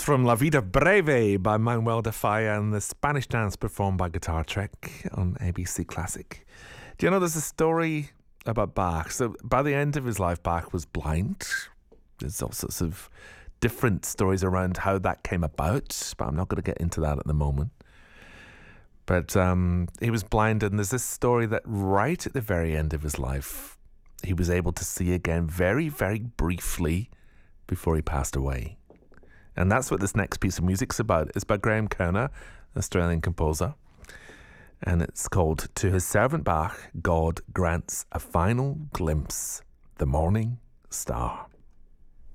from La Vida Breve by Manuel de Falla and the Spanish dance performed by Guitar Trek on ABC Classic. Do you know there's a story about Bach? So by the end of his life, Bach was blind. There's all sorts of different stories around how that came about, but I'm not going to get into that at the moment. But he was blind, and there's this story that right at the very end of his life, he was able to see again very, very briefly before he passed away. And that's what this next piece of music's about. It's by Graham Kerner, Australian composer. And it's called To His Servant Bach, God Grants a Final Glimpse, the Morning Star.